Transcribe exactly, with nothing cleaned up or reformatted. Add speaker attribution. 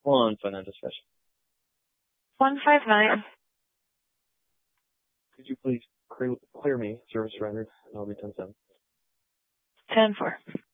Speaker 1: Hold on, financial special.
Speaker 2: one five nine.
Speaker 1: Could you please clear, clear me, service rendered, and I'll be ten seven.
Speaker 2: ten four.